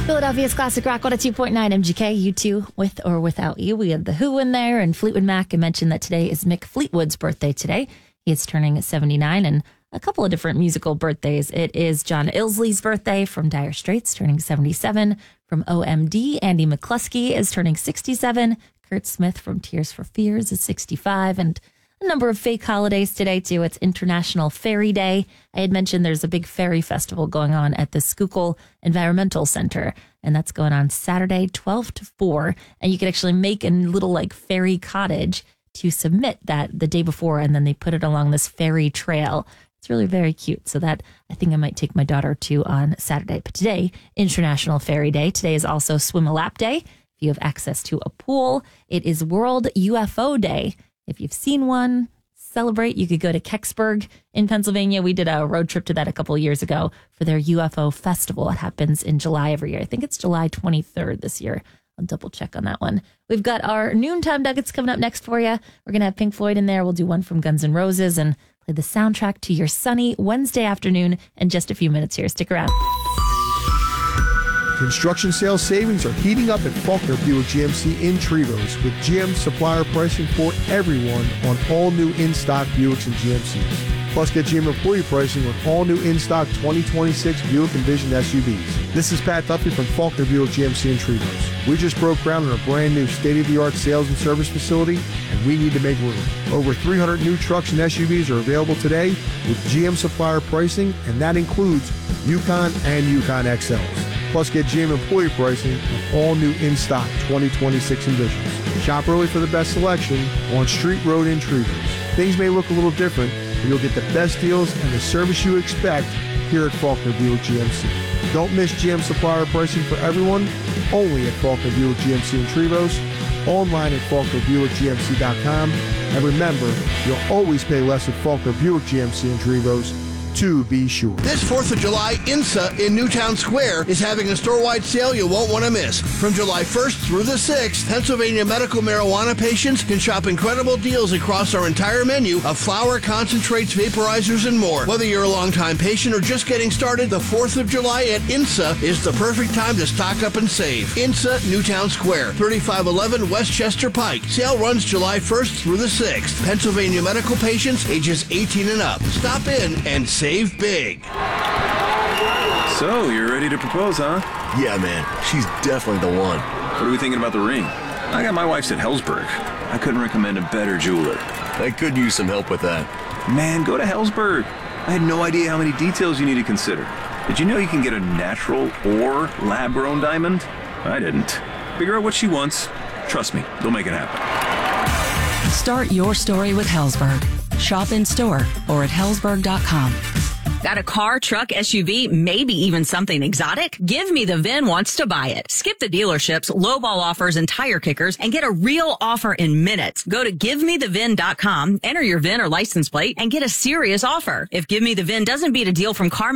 Philadelphia's Classic Rock 102.9 MGK, U2 with or without you. We had The Who in there and Fleetwood Mac. I mentioned that today is Mick Fleetwood's birthday today. He is turning 79 and a couple of different musical birthdays. It is John Illsley's birthday from Dire Straits, turning 77. From OMD, Andy McCluskey is turning 67. Kurt Smith from Tears for Fears is 65. And a number of fake holidays today, too. It's International Ferry Day. I had mentioned there's a big ferry festival going on at the Schuylkill Environmental Center, and that's going on Saturday, 12 to 4. And you can actually make a little like ferry cottage to submit that the day before, and then they put it along this ferry trail. It's really very cute. So that I think I might take my daughter to on Saturday. But today, International Ferry Day. Today is also Swim a Lap Day. If you have access to a pool, it is World UFO Day. If you've seen one, celebrate. You could go to Kecksburg in Pennsylvania. We did a road trip to that a couple of years ago for their UFO festival. It happens in July every year. I think it's July 23rd this year. I'll double check on that one. We've got our noontime nuggets coming up next for you. We're going to have Pink Floyd in there. We'll do one from Guns N' Roses and play the soundtrack to your sunny Wednesday afternoon in just a few minutes here. Stick around. Construction sales savings are heating up at Faulkner Buick GMC in Trevose with GM supplier pricing for everyone on all new in-stock Buicks and GMCs. Plus, get GM employee pricing with all new in-stock 2026 Buick Envision SUVs. This is Pat Duffy from Faulkner Buick GMC in Trevose. We just broke ground on a brand new state-of-the-art sales and service facility, and we need to make room. Over 300 new trucks and SUVs are available today with GM supplier pricing, and that includes Yukon and Yukon XLs. Plus, get GM employee pricing on all new in-stock 2026 Envisions. Shop early for the best selection on Street Road in Trevose. Things may look a little different, but you'll get the best deals and the service you expect here at Faulkner Buick GMC. Don't miss GM supplier pricing for everyone, only at Faulkner Buick GMC in Trevose, online at FaulknerBuickGMC.com. And remember, you'll always pay less at Faulkner Buick GMC in Trevose, to be sure. This 4th of July, INSA in Newtown Square is having a store-wide sale you won't want to miss. From July 1st through the 6th, Pennsylvania medical marijuana patients can shop incredible deals across our entire menu of flower, concentrates, vaporizers, and more. Whether you're a long-time patient or just getting started, the 4th of July at INSA is the perfect time to stock up and save. INSA, Newtown Square, 3511 Westchester Pike. Sale runs July 1st through the 6th. Pennsylvania medical patients ages 18 and up. Stop in and save big. So, you're ready to propose, huh? Yeah, man. She's definitely the one. What are we thinking about the ring? I got my wife's at Hellsberg. I couldn't recommend a better jeweler. I could use some help with that. Man, go to Hellsberg. I had no idea how many details you need to consider. Did you know you can get a natural or lab-grown diamond? I didn't. Figure out what she wants. Trust me, they'll make it happen. Start your story with Hellsberg. Shop in store or at Hellsberg.com. Got a car, truck, SUV, maybe even something exotic? Give Me the VIN wants to buy it. Skip the dealerships, lowball offers, and tire kickers and get a real offer in minutes. Go to GiveMeTheVIN.com, enter your VIN or license plate, and get a serious offer. If Give Me the VIN doesn't beat a deal from Car